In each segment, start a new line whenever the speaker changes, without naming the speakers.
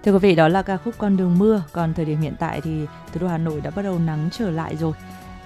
Thưa quý vị, đó là ca khúc Con đường mưa. Còn thời điểm hiện tại thì thủ đô Hà Nội đã bắt đầu nắng trở lại rồi.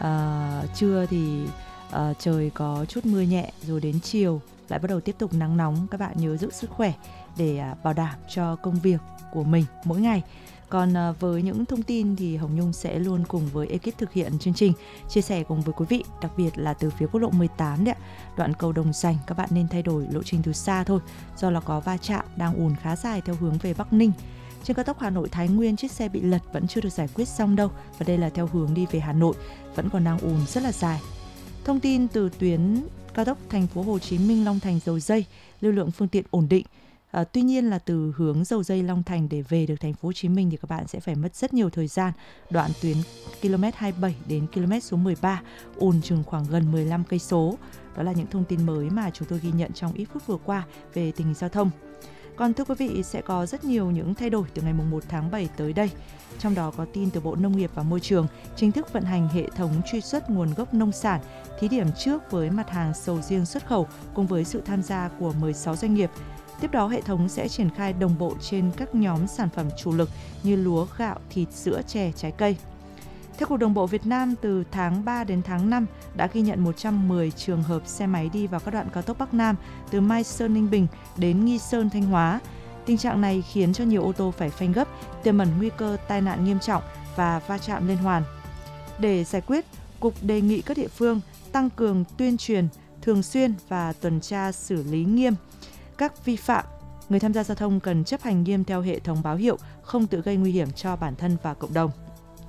Trưa thì trời có chút mưa nhẹ, rồi đến chiều lại bắt đầu tiếp tục nắng nóng. Các bạn nhớ giữ sức khỏe để bảo đảm cho công việc của mình mỗi ngày. Còn với những thông tin thì Hồng Nhung sẽ luôn cùng với ekip thực hiện chương trình chia sẻ cùng với quý vị, đặc biệt là từ phía quốc lộ 18 đấy ạ. Đoạn cầu Đồng Dành các bạn nên thay đổi lộ trình từ xa thôi, do là có va chạm đang ùn khá dài theo hướng về Bắc Ninh. Trên cao tốc Hà Nội Thái Nguyên, chiếc xe bị lật vẫn chưa được giải quyết xong đâu, và đây là theo hướng đi về Hà Nội, vẫn còn đang ùn rất là dài. Thông tin từ tuyến cao tốc Thành phố Hồ Chí Minh Long Thành Dầu Giây, lưu lượng phương tiện ổn định. Tuy nhiên là từ hướng Dầu Giây Long Thành để về được Thành phố Hồ Chí Minh thì các bạn sẽ phải mất rất nhiều thời gian. Đoạn tuyến km 27 đến km số 13 ùn chừng khoảng gần 15 cây số. Đó là những thông tin mới mà chúng tôi ghi nhận trong ít phút vừa qua về tình hình giao thông. Còn thưa quý vị, sẽ có rất nhiều những thay đổi từ ngày 1 tháng 7 tới đây. Trong đó có tin từ Bộ Nông nghiệp và Môi trường chính thức vận hành hệ thống truy xuất nguồn gốc nông sản, thí điểm trước với mặt hàng sầu riêng xuất khẩu cùng với sự tham gia của 16 doanh nghiệp. Tiếp đó, hệ thống sẽ triển khai đồng bộ trên các nhóm sản phẩm chủ lực như lúa, gạo, thịt, sữa, chè, trái cây. Theo Cục Đường bộ Việt Nam, từ tháng 3 đến tháng 5 đã ghi nhận 110 trường hợp xe máy đi vào các đoạn cao tốc Bắc Nam từ Mai Sơn Ninh Bình đến Nghi Sơn Thanh Hóa. Tình trạng này khiến cho nhiều ô tô phải phanh gấp, tiềm ẩn nguy cơ tai nạn nghiêm trọng và va chạm liên hoàn. Để giải quyết, Cục đề nghị các địa phương tăng cường tuyên truyền thường xuyên và tuần tra xử lý nghiêm các vi phạm. Người tham gia giao thông cần chấp hành nghiêm theo hệ thống báo hiệu, không tự gây nguy hiểm cho bản thân và cộng đồng.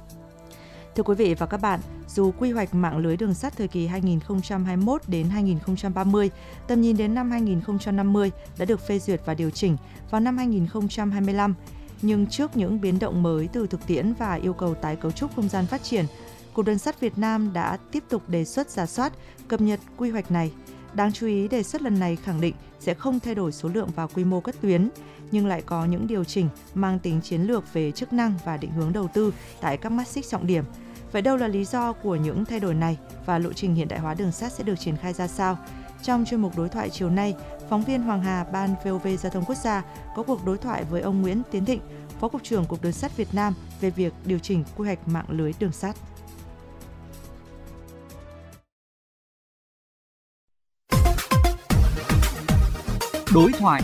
Thưa quý vị và các bạn, dù quy hoạch mạng lưới đường sắt thời kỳ 2021 đến 2030, tầm nhìn đến năm 2050 đã được phê duyệt và điều chỉnh vào năm 2025, nhưng trước những biến động mới từ thực tiễn và yêu cầu tái cấu trúc không gian phát triển, Cục Đường sắt Việt Nam đã tiếp tục đề xuất rà soát, cập nhật quy hoạch này. Đáng chú ý, đề xuất lần này khẳng định sẽ không thay đổi số lượng và quy mô các tuyến, nhưng lại có những điều chỉnh mang tính chiến lược về chức năng và định hướng đầu tư tại các mắt xích trọng điểm. Vậy đâu là lý do của những thay đổi này và lộ trình hiện đại hóa đường sắt sẽ được triển khai ra sao? Trong chuyên mục đối thoại chiều nay, phóng viên Hoàng Hà, Ban VOV Giao thông Quốc gia có cuộc đối thoại với ông Nguyễn Tiến Thịnh, Phó Cục trưởng Cục Đường sắt Việt Nam về việc điều chỉnh quy hoạch mạng lưới đường sắt.
Đối thoại.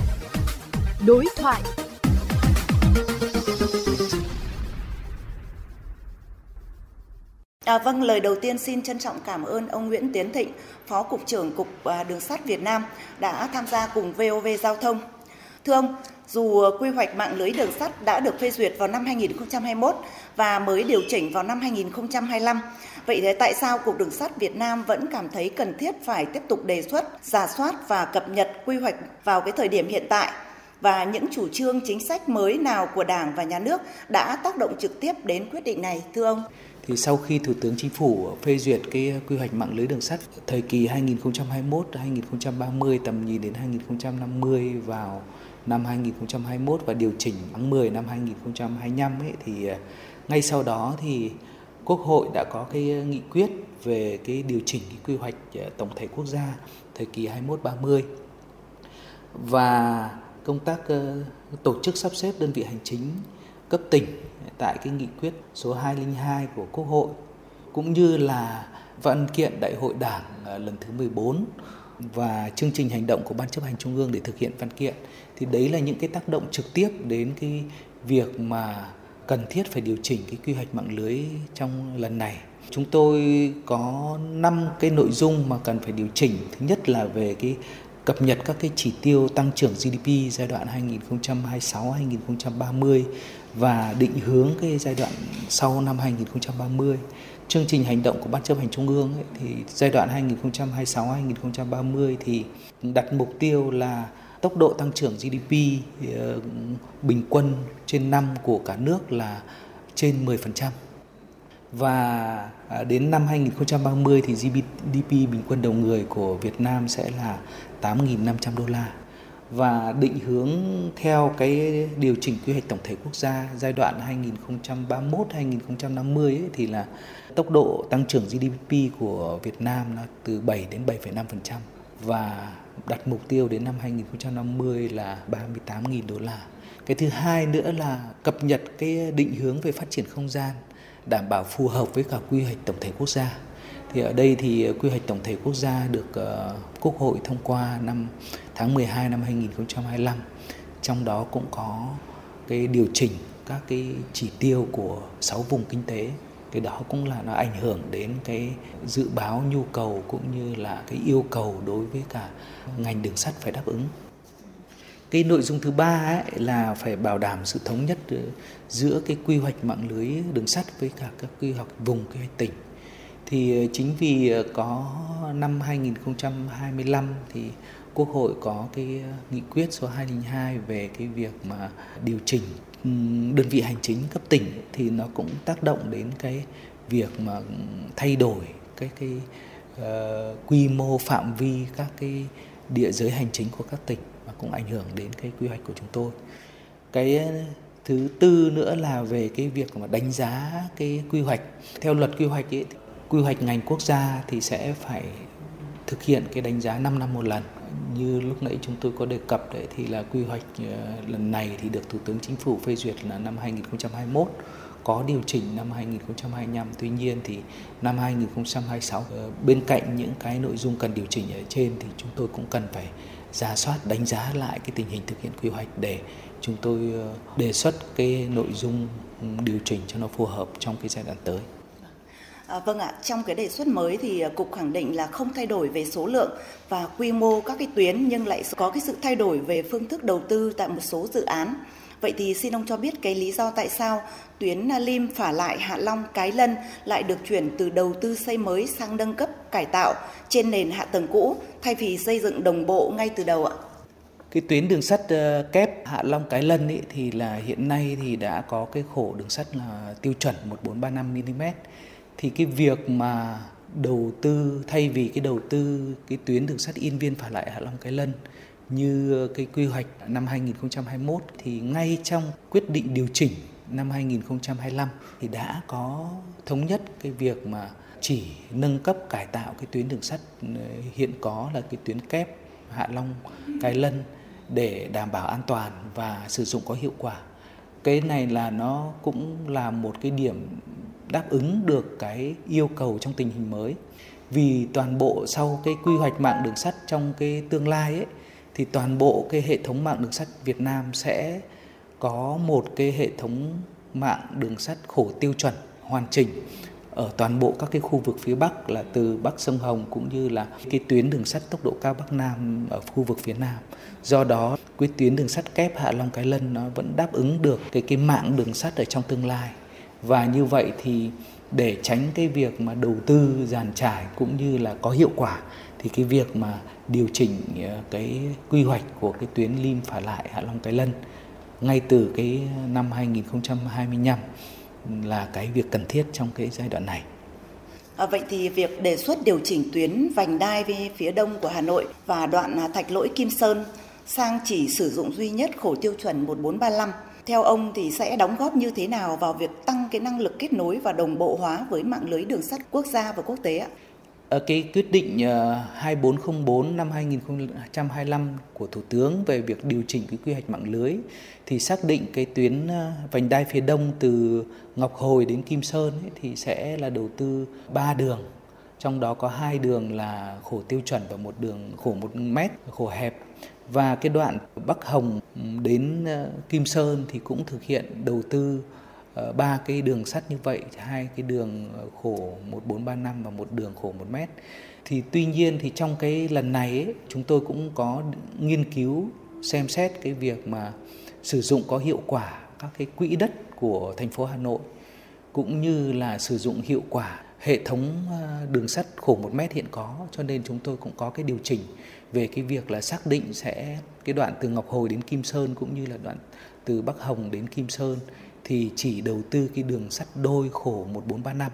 Vâng, lời đầu tiên xin trân trọng cảm ơn ông Nguyễn Tiến Thịnh, Phó Cục trưởng Cục Đường sắt Việt Nam đã tham gia cùng VOV Giao thông. Thưa ông, dù quy hoạch mạng lưới đường sắt đã được phê duyệt vào năm 2021 và mới điều chỉnh vào năm 2025, vậy thế tại sao Cục Đường sắt Việt Nam vẫn cảm thấy cần thiết phải tiếp tục đề xuất, rà soát và cập nhật quy hoạch vào cái thời điểm hiện tại? Và những chủ trương chính sách mới nào của Đảng và Nhà nước đã tác động trực tiếp đến quyết định này, thưa ông?
Thì sau khi Thủ tướng Chính phủ phê duyệt cái quy hoạch mạng lưới đường sắt thời kỳ 2021-2030, tầm nhìn đến 2050 vào năm 2021 và điều chỉnh tháng 10 năm 2025 thì ngay sau đó thì Quốc hội đã có cái nghị quyết về cái điều chỉnh cái quy hoạch tổng thể quốc gia thời kỳ 21-30 và công tác tổ chức sắp xếp đơn vị hành chính cấp tỉnh tại cái nghị quyết số 202 của Quốc hội, cũng như là văn kiện Đại hội Đảng lần thứ 14 và chương trình hành động của Ban Chấp hành Trung ương để thực hiện văn kiện. Thì đấy là những cái tác động trực tiếp đến cái việc mà cần thiết phải điều chỉnh cái quy hoạch mạng lưới trong lần này. Chúng tôi có 5 cái nội dung mà cần phải điều chỉnh. Thứ nhất là về cái cập nhật các cái chỉ tiêu tăng trưởng GDP giai đoạn 2026-2030 và định hướng cái giai đoạn sau năm 2030. Chương trình hành động của Ban Chấp hành Trung ương thì giai đoạn 2026-2030 thì đặt mục tiêu là tốc độ tăng trưởng GDP bình quân trên năm của cả nước là trên 10%. Và đến năm 2030 thì GDP bình quân đầu người của Việt Nam sẽ là 8.500 đô la. Và định hướng theo cái điều chỉnh quy hoạch tổng thể quốc gia giai đoạn 2031-2050 thì là tốc độ tăng trưởng GDP của Việt Nam là từ 7 đến 7,5% và đặt mục tiêu đến năm 2050 là 38.000 đô la. Cái thứ hai nữa là cập nhật cái định hướng về phát triển không gian đảm bảo phù hợp với cả quy hoạch tổng thể quốc gia. Thì ở đây thì quy hoạch tổng thể quốc gia được Quốc hội thông qua tháng 12 năm 2025. Trong đó cũng có cái điều chỉnh các cái chỉ tiêu của 6 vùng kinh tế. Cái đó cũng là nó ảnh hưởng đến cái dự báo nhu cầu cũng như là cái yêu cầu đối với cả ngành đường sắt phải đáp ứng. Cái nội dung thứ ba ấy là phải bảo đảm sự thống nhất giữa cái quy hoạch mạng lưới đường sắt với cả các quy hoạch vùng, quy hoạch tỉnh. Thì chính vì có năm 2025 thì Quốc hội có cái nghị quyết số 202 về cái việc mà điều chỉnh đơn vị hành chính cấp tỉnh, thì nó cũng tác động đến cái việc mà thay đổi cái quy mô phạm vi các cái địa giới hành chính của các tỉnh, và cũng ảnh hưởng đến cái quy hoạch của chúng tôi. Cái thứ tư nữa là về cái việc mà đánh giá cái quy hoạch. Theo luật quy hoạch ấy, quy hoạch ngành quốc gia thì sẽ phải thực hiện cái đánh giá 5 năm một lần. Như lúc nãy chúng tôi có đề cập đấy, thì là quy hoạch lần này thì được Thủ tướng Chính phủ phê duyệt là năm 2021, có điều chỉnh năm 2025. Tuy nhiên thì năm 2026, bên cạnh những cái nội dung cần điều chỉnh ở trên thì chúng tôi cũng cần phải rà soát, đánh giá lại cái tình hình thực hiện quy hoạch để chúng tôi đề xuất cái nội dung điều chỉnh cho nó phù hợp trong cái giai đoạn tới.
Vâng ạ, trong cái đề xuất mới thì Cục khẳng định là không thay đổi về số lượng và quy mô các cái tuyến, nhưng lại có cái sự thay đổi về phương thức đầu tư tại một số dự án. Vậy thì xin ông cho biết cái lý do tại sao tuyến Lim Phả Lại Hạ Long Cái Lân lại được chuyển từ đầu tư xây mới sang nâng cấp cải tạo trên nền hạ tầng cũ thay vì xây dựng đồng bộ ngay từ đầu ạ?
Cái tuyến đường sắt kép Hạ Long Cái Lân ấy thì là hiện nay thì đã có cái khổ đường sắt là tiêu chuẩn 1435 mm. Thì cái việc mà đầu tư, thay vì cái đầu tư cái tuyến đường sắt Yên Viên Phả Lại Hạ Long Cái Lân như cái quy hoạch năm 2021, thì ngay trong quyết định điều chỉnh năm 2025 thì đã có thống nhất cái việc mà chỉ nâng cấp cải tạo cái tuyến đường sắt hiện có là cái tuyến kép Hạ Long Cái Lân để đảm bảo an toàn và sử dụng có hiệu quả. Cái này là nó cũng là một cái điểm đáp ứng được cái yêu cầu trong tình hình mới. Vì toàn bộ sau cái quy hoạch mạng đường sắt trong cái tương lai ấy, thì toàn bộ cái hệ thống mạng đường sắt Việt Nam sẽ có một cái hệ thống mạng đường sắt khổ tiêu chuẩn hoàn chỉnh ở toàn bộ các cái khu vực phía Bắc, là từ Bắc sông Hồng cũng như là cái tuyến đường sắt tốc độ cao Bắc Nam ở khu vực phía Nam. Do đó cái tuyến đường sắt kép Hạ Long Cái Lân nó vẫn đáp ứng được cái mạng đường sắt ở trong tương lai. Và như vậy thì để tránh cái việc mà đầu tư dàn trải cũng như là có hiệu quả, thì cái việc mà điều chỉnh cái quy hoạch của cái tuyến Lim Phả Lại Hạ Long Cái Lân ngay từ cái năm 2025 là cái việc cần thiết trong cái giai đoạn này.
Vậy thì việc đề xuất điều chỉnh tuyến vành đai về phía đông của Hà Nội và đoạn Thạch Lỗi Kim Sơn sang chỉ sử dụng duy nhất khổ tiêu chuẩn 1435, theo ông thì sẽ đóng góp như thế nào vào việc tăng cái năng lực kết nối và đồng bộ hóa với mạng lưới đường sắt quốc gia và quốc tế ạ?
Cái quyết định 2404 năm 2025 của Thủ tướng về việc điều chỉnh cái quy hoạch mạng lưới thì xác định cái tuyến vành đai phía đông từ Ngọc Hồi đến Kim Sơn ấy, thì sẽ là đầu tư 3 đường. Trong đó có 2 đường là khổ tiêu chuẩn và một đường khổ 1 mét, khổ hẹp. Và cái đoạn Bắc Hồng đến Kim Sơn thì cũng thực hiện đầu tư 3 cái đường sắt như vậy, 2 cái đường khổ 1435 và một đường khổ 1 mét. Thì tuy nhiên thì trong cái lần này ấy, chúng tôi cũng có nghiên cứu xem xét cái việc mà sử dụng có hiệu quả các cái quỹ đất của thành phố Hà Nội, cũng như là sử dụng hiệu quả hệ thống đường sắt khổ 1 mét hiện có, cho nên chúng tôi cũng có cái điều chỉnh về cái việc là xác định sẽ cái đoạn từ Ngọc Hồi đến Kim Sơn cũng như là đoạn từ Bắc Hồng đến Kim Sơn thì chỉ đầu tư cái đường sắt đôi khổ 1435,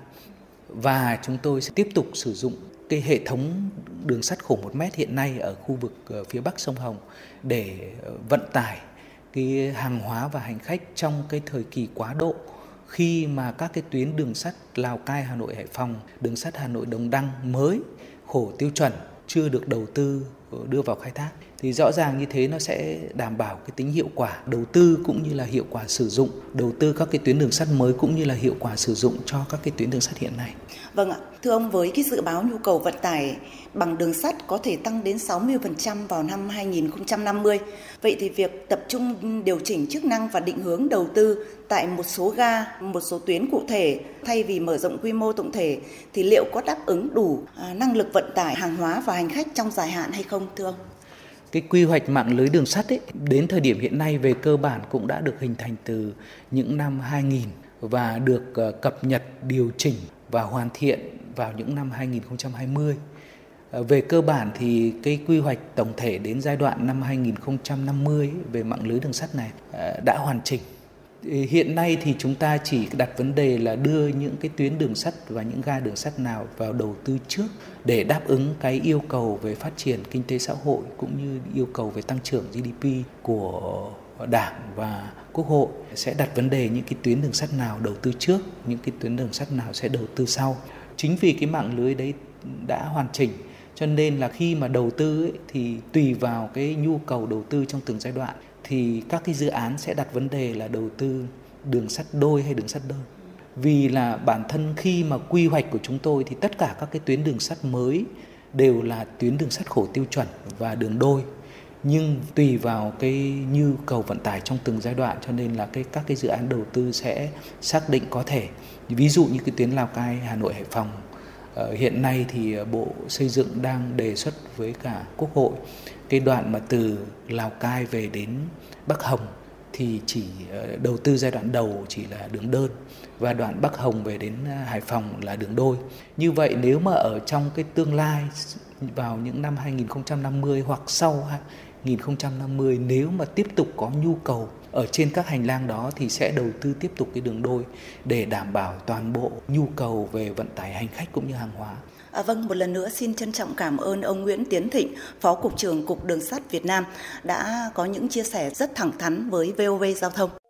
và chúng tôi sẽ tiếp tục sử dụng cái hệ thống đường sắt khổ 1 mét hiện nay ở khu vực phía Bắc sông Hồng để vận tải cái hàng hóa và hành khách trong cái thời kỳ quá độ, khi mà các cái tuyến đường sắt Lào Cai, Hà Nội, Hải Phòng, đường sắt Hà Nội, Đồng Đăng mới khổ tiêu chuẩn chưa được đầu tư đưa vào khai thác. Thì rõ ràng như thế nó sẽ đảm bảo cái tính hiệu quả đầu tư cũng như là hiệu quả sử dụng đầu tư các cái tuyến đường sắt mới cũng như là hiệu quả sử dụng cho các cái tuyến đường sắt hiện nay.
Vâng ạ, thưa ông, với cái dự báo nhu cầu vận tải bằng đường sắt có thể tăng đến 60% vào năm 2050. Vậy thì việc tập trung điều chỉnh chức năng và định hướng đầu tư tại một số ga, một số tuyến cụ thể thay vì mở rộng quy mô tổng thể thì liệu có đáp ứng đủ năng lực vận tải hàng hóa và hành khách trong dài hạn hay không thưa ông?
Cái quy hoạch mạng lưới đường sắt đến thời điểm hiện nay về cơ bản cũng đã được hình thành từ những năm 2000 và được cập nhật, điều chỉnh và hoàn thiện vào những năm 2020. Về cơ bản thì cái quy hoạch tổng thể đến giai đoạn năm 2050 về mạng lưới đường sắt này đã hoàn chỉnh. Hiện nay thì chúng ta chỉ đặt vấn đề là đưa những cái tuyến đường sắt và những ga đường sắt nào vào đầu tư trước để đáp ứng cái yêu cầu về phát triển kinh tế xã hội cũng như yêu cầu về tăng trưởng GDP của Đảng và Quốc hội, sẽ đặt vấn đề những cái tuyến đường sắt nào đầu tư trước, những cái tuyến đường sắt nào sẽ đầu tư sau. Chính vì cái mạng lưới đấy đã hoàn chỉnh cho nên là khi mà đầu tư thì tùy vào cái nhu cầu đầu tư trong từng giai đoạn thì các cái dự án sẽ đặt vấn đề là đầu tư đường sắt đôi hay đường sắt đơn. Vì là bản thân khi mà quy hoạch của chúng tôi thì tất cả các cái tuyến đường sắt mới đều là tuyến đường sắt khổ tiêu chuẩn và đường đôi. Nhưng tùy vào cái nhu cầu vận tải trong từng giai đoạn cho nên là các cái dự án đầu tư sẽ xác định có thể. Ví dụ như cái tuyến Lào Cai, Hà Nội, Hải Phòng. Hiện nay thì Bộ Xây dựng đang đề xuất với cả Quốc hội cái đoạn mà từ Lào Cai về đến Bắc Hồng thì chỉ đầu tư giai đoạn đầu chỉ là đường đơn và đoạn Bắc Hồng về đến Hải Phòng là đường đôi. Như vậy nếu mà ở trong cái tương lai vào những năm 2050 hoặc sau 2050 nếu mà tiếp tục có nhu cầu ở trên các hành lang đó thì sẽ đầu tư tiếp tục cái đường đôi để đảm bảo toàn bộ nhu cầu về vận tải hành khách cũng như hàng hóa.
Vâng, một lần nữa xin trân trọng cảm ơn ông Nguyễn Tiến Thịnh, Phó Cục trưởng Cục Đường sắt Việt Nam đã có những chia sẻ rất thẳng thắn với VOV Giao thông.